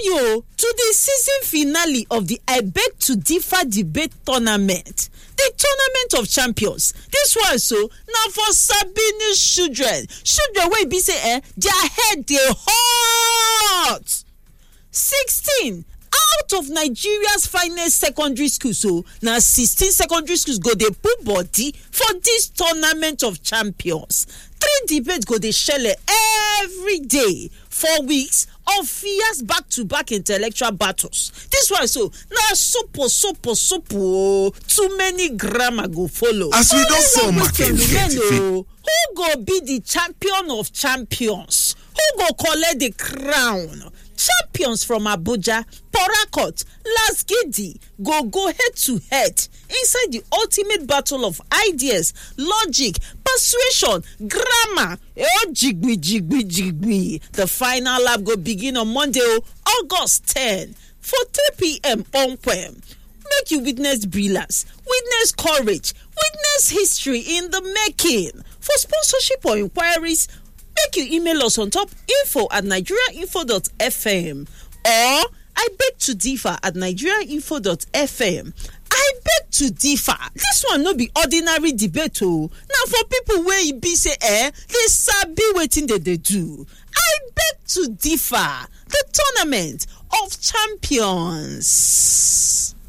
you to the season finale of the I Beg to Differ debate tournament. The Tournament of Champions. This one so now for Sabini's children wey be say their head dey hot. 16 out of Nigeria's finest secondary schools, so now 16 secondary schools go dey put body for this Tournament of Champions. 3 debates go dey shele every day, 4 weeks of fierce back-to-back intellectual battles. This one so now super too many grammar go follow. As we don't sell market, who go be the champion of champions? Who go collect the crown? Champions from Abuja, Port Harcourt, Lasgidi go head to head inside the ultimate battle of ideas, logic, persuasion, grammar. Jigby. The final lap go begin on Monday, August 10 for 3 p.m. on Quem. Make you witness brilliance, witness courage, witness history in the making. For sponsorship or inquiries, make you email us on top info@nigeriainfo.fm or I beg to differ at nigeriainfo.fm. I beg to differ. This one no be ordinary debate o. Now for people where e be say they sabi wetin they do. I beg to differ. The Tournament of Champions.